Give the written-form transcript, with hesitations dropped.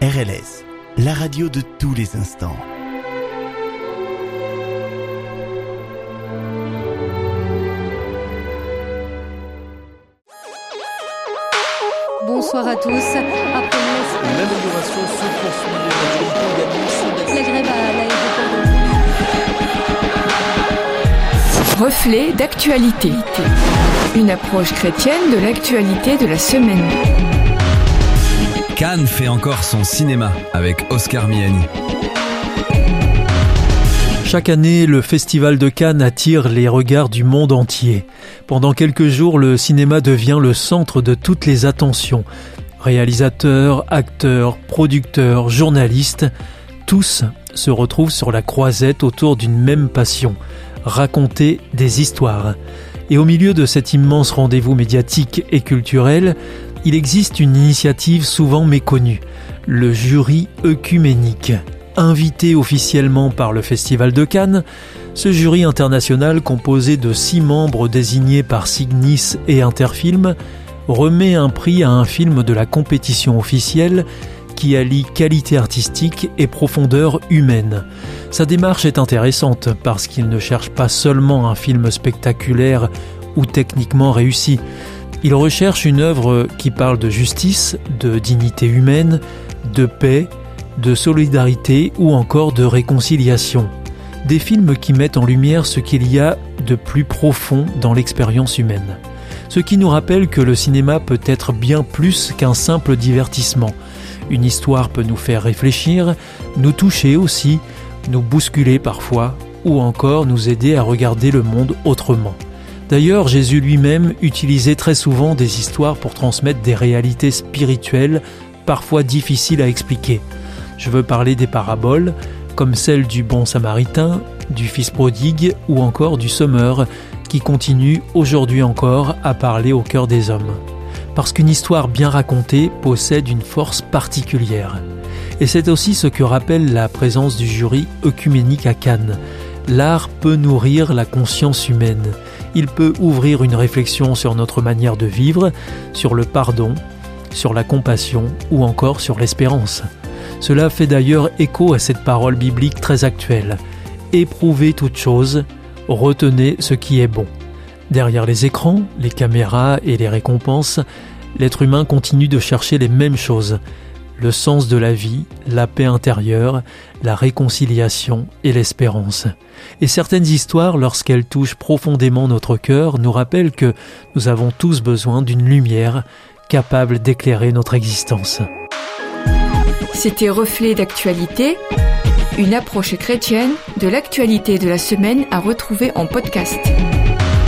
RLS, la radio de tous les instants. Bonsoir à tous. Après l'amélioration se poursuit. La grève à l'aéroport de... Reflet d'actualité. Une approche chrétienne de l'actualité de la semaine. Cannes fait encore son cinéma avec Oscar Miani. Chaque année, le Festival de Cannes attire les regards du monde entier. Pendant quelques jours, le cinéma devient le centre de toutes les attentions. Réalisateurs, acteurs, producteurs, journalistes, tous se retrouvent sur la croisette autour d'une même passion, raconter des histoires. Et au milieu de cet immense rendez-vous médiatique et culturel, il existe une initiative souvent méconnue, le jury œcuménique. Invité officiellement par le Festival de Cannes, ce jury international composé de 6 membres désignés par Cygnis et Interfilm remet un prix à un film de la compétition officielle qui allie qualité artistique et profondeur humaine. Sa démarche est intéressante parce qu'il ne cherche pas seulement un film spectaculaire ou techniquement réussi. Il recherche une œuvre qui parle de justice, de dignité humaine, de paix, de solidarité ou encore de réconciliation. Des films qui mettent en lumière ce qu'il y a de plus profond dans l'expérience humaine. Ce qui nous rappelle que le cinéma peut être bien plus qu'un simple divertissement. Une histoire peut nous faire réfléchir, nous toucher aussi, nous bousculer parfois, ou encore nous aider à regarder le monde autrement. D'ailleurs, Jésus lui-même utilisait très souvent des histoires pour transmettre des réalités spirituelles, parfois difficiles à expliquer. Je veux parler des paraboles, comme celle du bon samaritain, du fils prodigue ou encore du semeur, qui continue aujourd'hui encore à parler au cœur des hommes. Parce qu'une histoire bien racontée possède une force particulière. Et c'est aussi ce que rappelle la présence du jury œcuménique à Cannes. L'art peut nourrir la conscience humaine. Il peut ouvrir une réflexion sur notre manière de vivre, sur le pardon, sur la compassion ou encore sur l'espérance. Cela fait d'ailleurs écho à cette parole biblique très actuelle. Éprouvez toute chose, retenez ce qui est bon. Derrière les écrans, les caméras et les récompenses, l'être humain continue de chercher les mêmes choses. Le sens de la vie, la paix intérieure, la réconciliation et l'espérance. Et certaines histoires, lorsqu'elles touchent profondément notre cœur, nous rappellent que nous avons tous besoin d'une lumière capable d'éclairer notre existence. C'était Reflet d'actualité, une approche chrétienne de l'actualité de la semaine à retrouver en podcast.